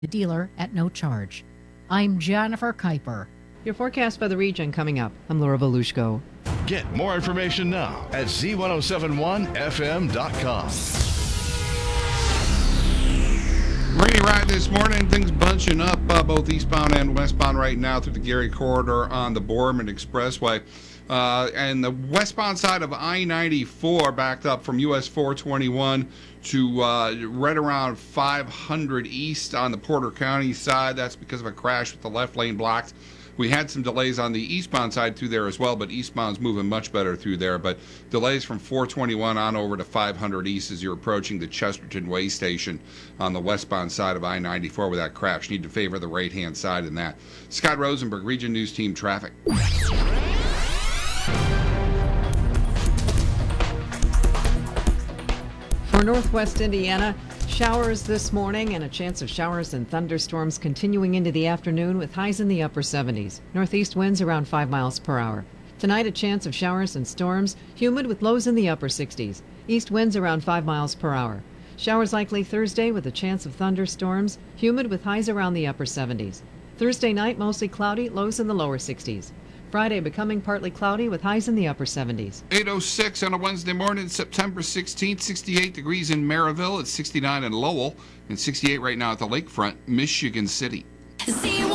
the dealer at no charge. I'm Jennifer Kuiper. Your forecast for the region coming up. I'm Laura Volushko. Get more information now at z1071fm.com. Rainy ride this morning. Things bunching up both eastbound and westbound right now through the Gary Corridor on the Borman Expressway. And the westbound side of I-94 backed up from US 421 to right around 500 east on the Porter County side. That's because of a crash with the left lane blocked. We had some delays on the eastbound side through there as well, but eastbound's moving much better through there. But delays from 421 on over to 500 east as you're approaching the Chesterton Way Station on the westbound side of I-94 with that crash. Need to favor the right-hand side in that. Scott Rosenberg, Region News Team Traffic. For Northwest Indiana, showers this morning and a chance of showers and thunderstorms continuing into the afternoon with highs in the upper 70s. Northeast winds around 5 miles per hour. Tonight, a chance of showers and storms, humid with lows in the upper 60s. East winds around 5 miles per hour. Showers likely Thursday with a chance of thunderstorms, humid with highs around the upper 70s. Thursday night, mostly cloudy, lows in the lower 60s. Friday becoming partly cloudy with highs in the upper 70s. 8:06 on a Wednesday morning, September 16th, 68 degrees in Maryville. It's 69 in Lowell and 68 right now at the lakefront, Michigan City.